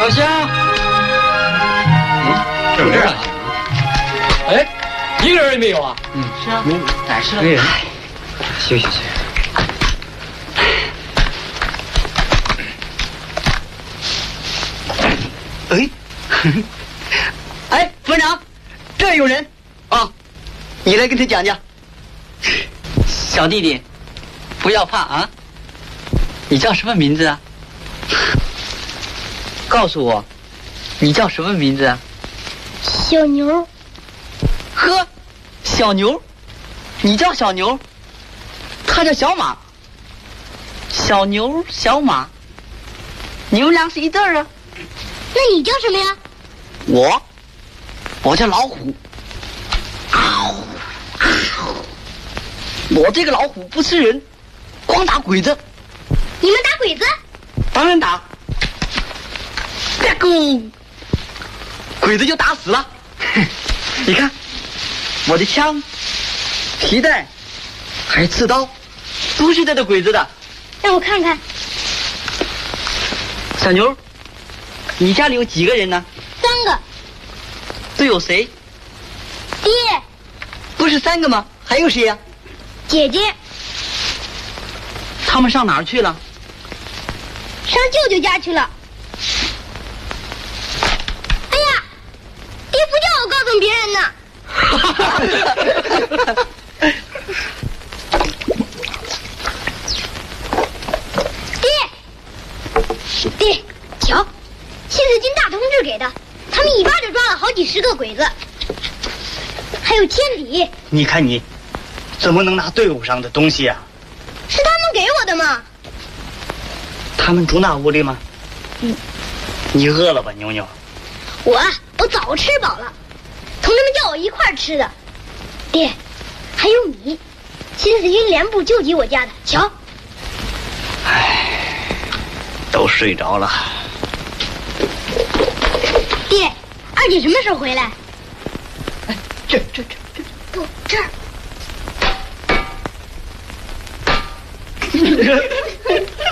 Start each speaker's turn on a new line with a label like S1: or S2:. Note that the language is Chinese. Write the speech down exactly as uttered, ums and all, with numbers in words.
S1: 小香，嗯，这儿啊？哎，一个人也没有啊？
S2: 嗯，是啊，没哪是了？
S1: 没人。休息休息。
S2: 哎，哎，副班长，这有人啊，你来跟他讲讲。小弟弟，不要怕啊。你叫什么名字啊？告诉我，你叫什么名字啊？
S3: 小牛。
S2: 呵，小牛，你叫小牛，他叫小马。小牛小马，你们俩是一对儿啊？
S3: 那你叫什么呀？
S2: 我，我叫老虎。嗷嗷！我这个老虎不吃人，光打鬼子。
S3: 你们打鬼子？
S2: 当然打。呀咕，鬼子就打死了。你看，我的枪、皮带，还刺刀，都是这个鬼子的。
S3: 让我看看。
S2: 小牛，你家里有几个人呢？
S3: 三个。
S2: 都有谁？
S3: 爹。
S2: 不是三个吗？还有谁呀？
S3: 姐姐。
S2: 他们上哪儿去了？
S3: 上舅舅家去了。哎呀，爹不叫我告诉别人呢。爹，爹，瞧，现在金大同志给的，他们一巴掌抓了好几十个鬼子，还有铅笔。
S4: 你看你，怎么能拿队伍上的东西啊？
S3: 是他们给我的嘛。
S4: 他们住那屋里吗？
S3: 嗯。
S4: 你饿了吧，妞妞？
S3: 我我早吃饱了，同志们叫我一块儿吃的。爹，还有你，新四军连部救济我家的，瞧。
S4: 唉，都睡着了。
S3: 爹，二姐什么时候回来？
S2: 哎，这这这这，
S3: 不，这儿。